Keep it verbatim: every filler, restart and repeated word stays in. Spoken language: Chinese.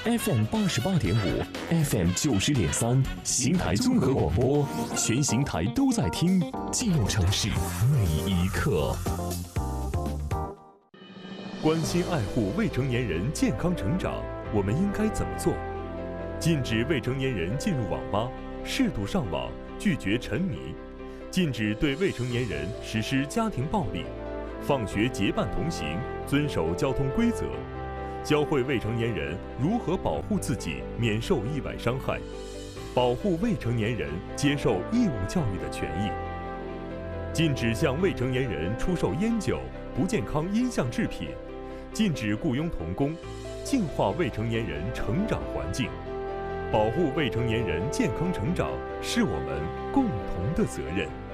F M 八十八点五 ，F M 九十点三，邢台综合广播，全邢台都在听，记录城市每一刻。 关心爱护未成年人健康成长，我们应该怎么做？禁止未成年人进入网吧，适度上网，拒绝沉迷；禁止对未成年人实施家庭暴力；放学结伴同行，遵守交通规则；教会未成年人如何保护自己免受意外伤害；保护未成年人接受义务教育的权益；禁止向未成年人出售烟酒、不健康音像制品；禁止雇佣童工，净化未成年人成长环境。保护未成年人健康成长是我们共同的责任。